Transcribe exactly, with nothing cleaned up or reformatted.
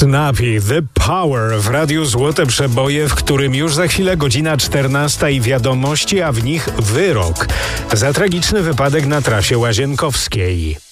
Snappy, The Power w Radiu Złote Przeboje, w którym już za chwilę godzina czternasta i wiadomości, a w nich wyrok za tragiczny wypadek na trasie łazienkowskiej.